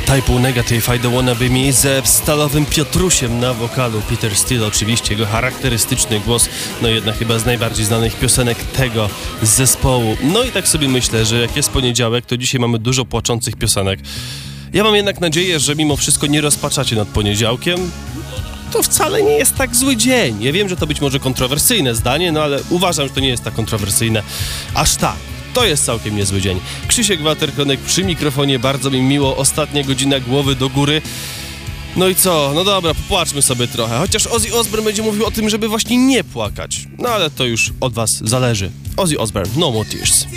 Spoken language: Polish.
Type Negative, I Don't Wanna Be Me ze stalowym Piotrusiem na wokalu. Peter Steele oczywiście, jego charakterystyczny głos, no jedna chyba z najbardziej znanych piosenek tego zespołu. No i tak sobie myślę, że jak jest poniedziałek, to dzisiaj mamy dużo płaczących piosenek. Ja mam jednak nadzieję, że mimo wszystko nie rozpaczacie nad poniedziałkiem. To wcale nie jest tak zły dzień. Ja wiem, że to być może kontrowersyjne zdanie, no ale uważam, że to nie jest tak kontrowersyjne. Aż tak. To jest całkiem niezły dzień. Krzysiek Walter-Konek przy mikrofonie, bardzo mi miło. Ostatnia godzina głowy do góry. No i co? No dobra, popłaczmy sobie trochę. Chociaż Ozzy Osbourne będzie mówił o tym, żeby właśnie nie płakać. No ale to już od was zależy. Ozzy Osbourne, No More Tears.